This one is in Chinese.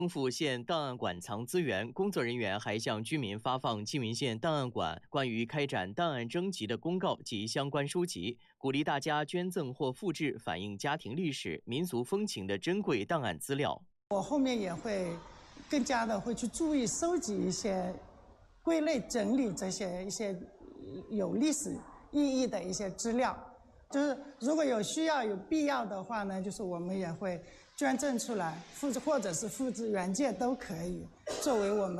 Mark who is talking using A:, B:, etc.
A: 丰富县档案馆藏资源，工作人员还向居民发放缙云县档案馆关于开展档案征集的公告及相关书籍，鼓励大家捐赠或复制反映家庭历史、民俗风情的珍贵档案资料。
B: 我后面也会更加的会去注意收集一些、归类整理这些一些有历史意义的一些资料。就是如果有需要、有必要的话呢，就是我们也会捐赠出来，或者是复制原件都可以，作为我们